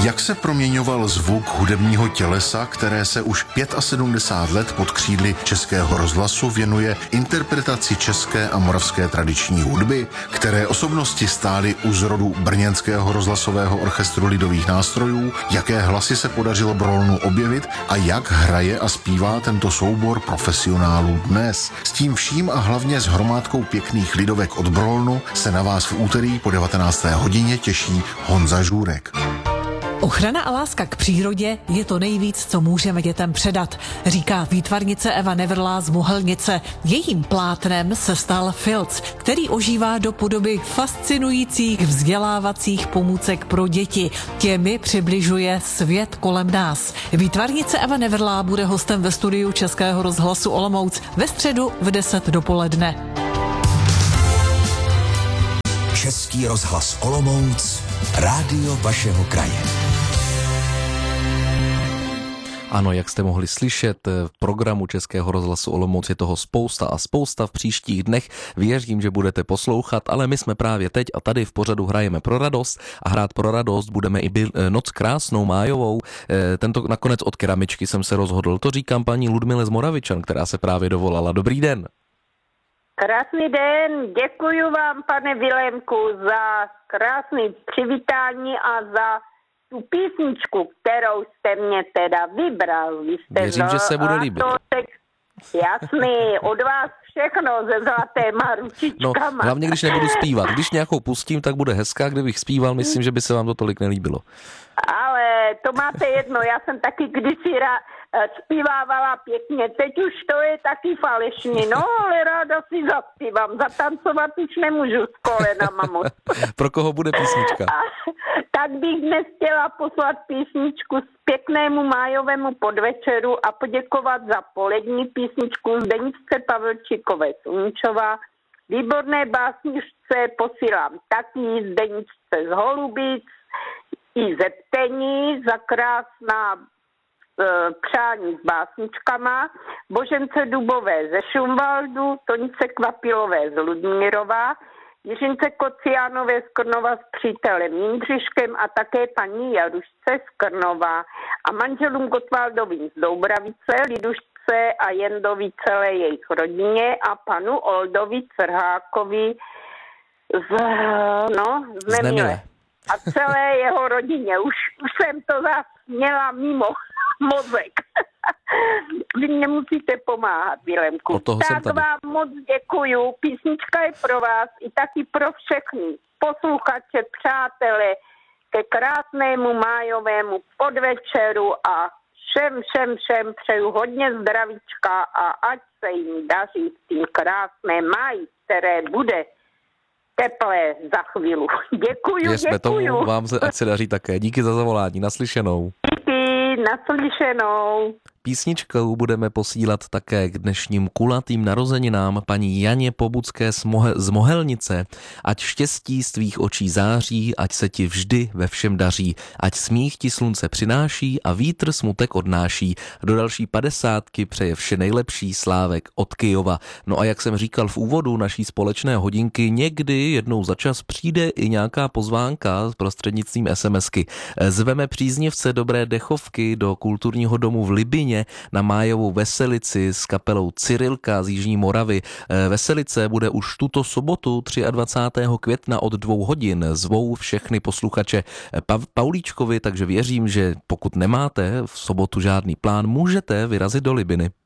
Jak se proměňoval zvuk hudebního tělesa, které se už 75 let pod křídly Českého rozhlasu věnuje interpretaci české a moravské tradiční hudby, které osobnosti stály u zrodu brněnského rozhlasového orchestru lidových nástrojů, jaké hlasy se podařilo Brolnu objevit a jak hraje a zpívá tento soubor profesionálů dnes. S tím vším a hlavně s hromádkou pěkných lidovek od Brolnu se na vás v úterý po 19. hodině těší Honza Žůrek. Ochrana a láska k přírodě je to nejvíc, co můžeme dětem předat, říká výtvarnice Eva Nevrlá z Mohelnice. Jejím plátnem se stal filc, který ožívá do podoby fascinujících vzdělávacích pomůcek pro děti. Těmi přibližuje svět kolem nás. Výtvarnice Eva Nevrlá bude hostem ve studiu Českého rozhlasu Olomouc ve středu v 10 dopoledne. Český rozhlas Olomouc, rádio vašeho kraje. Ano, jak jste mohli slyšet, v programu Českého rozhlasu Olomouc je toho spousta a spousta v příštích dnech. Věřím, že budete poslouchat, ale my jsme právě teď a tady v pořadu hrajeme pro radost a hrát pro radost budeme i Noc krásnou májovou. Tento nakonec od keramičky jsem se rozhodl. To říkám paní Ludmile z Moravičan, která se právě dovolala. Dobrý den. Krásný den, děkuji vám, pane Vilémku, za krásné přivítání a za tu písničku, kterou jste mě teda vybral. Věřím, že se bude líbit. Jasný, od vás všechno se zlatýma ručičkama. No, hlavně když nebudu zpívat. Když nějakou pustím, tak bude hezká, kdybych zpíval, myslím, že by se vám to tolik nelíbilo. Ale to máte jedno, já jsem taky kdysi zpívávala pěkně, teď už to je taky falešný, no ale ráda si zaspívám, zatancovat už nemůžu s kolenama moc. Pro koho bude písnička? Tak bych dnes chtěla poslat písničku z pěknému májovému podvečeru a poděkovat za polední písničku Zdeničce Pavelčíkové Sluníčová. Výborné básničce posílám taky Zdeničce z Holubic i ze Ptení za krásná přání s básničkama, Božence Dubové ze Šumvaldu, Tonice Kvapilové z Ludmírova, Jiřince Kociánové z Krnova s přítelem Jindřiškem a také paní Jarušce z Krnova a manželům Gottwaldovým z Doubravice, Lidušce a Jendovi celé jejich rodině a panu Oldovi Crhákovi z Nemile. A celé jeho rodině. Už jsem to zase měla mimo mozek. Vy nemusíte pomáhat, Vilémku. Tak vám moc děkuju. Písnička je pro vás i taky pro všechny posluchače, přátelé, ke krásnému májovému podvečeru a všem přeju hodně zdravíčka a ať se jim daří v tím krásné máji, které bude teplé za chvíli. Děkuju. Věřme tomu, vám se, ať se daří také. Díky za zavolání, naslyšenou. Díky, naslyšenou. Písničkou budeme posílat také k dnešním kulatým narozeninám paní Janě Pobucké z Mohelnice. Ať štěstí z tvých očí září, ať se ti vždy ve všem daří, ať smích ti slunce přináší a vítr smutek odnáší. Do další 50 přeje vše nejlepší Slávek od Kyjova. No a jak jsem říkal v úvodu naší společné hodinky, někdy jednou za čas přijde i nějaká pozvánka prostřednictvím SMSky. Zveme příznivce Dobré dechovky do kulturního domu v Libině na májovou veselici s kapelou Cyrilka z Jižní Moravy. Veselice bude už tuto sobotu 23. května od 2 hodin. Zvou všechny posluchače Paulíčkovi, takže věřím, že pokud nemáte v sobotu žádný plán, můžete vyrazit do Libiny.